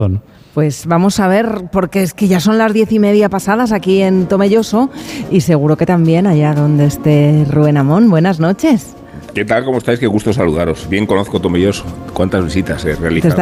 Pues vamos a ver, porque es que ya son las 10:30 pasadas aquí en Tomelloso y seguro que también allá donde esté Rubén Amón. Buenas noches. ¿Qué tal? ¿Cómo estáis? Qué gusto saludaros. Bien conozco Tomelloso. ¿Cuántas visitas he realizado?